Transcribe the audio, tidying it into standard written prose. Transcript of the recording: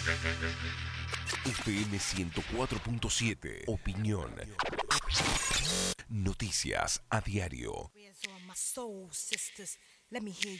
FM 104.7. Opinión. Noticias a diario. Prayers on my soul, sisters. Let me hear